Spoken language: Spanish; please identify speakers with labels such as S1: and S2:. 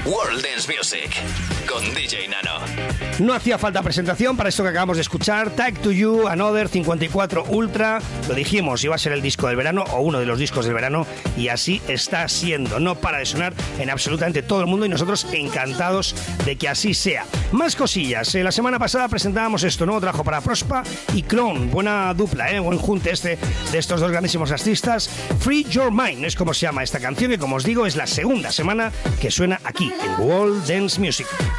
S1: World Dance Music con DJ Nano.
S2: No hacía falta presentación para esto que acabamos de escuchar. Tag to You, Another 54 Ultra. Lo dijimos, iba a ser el disco del verano o uno de los discos del verano, y así está siendo. No para de sonar en absolutamente todo el mundo y nosotros encantados de que así sea. Más cosillas. La semana pasada presentábamos esto, nuevo trabajo para Prospa y Clone. Buena dupla, buen junte de estos dos grandísimos artistas. Free Your Mind es como se llama esta canción, que como os digo es la segunda semana que suena aquí en World Dance Music.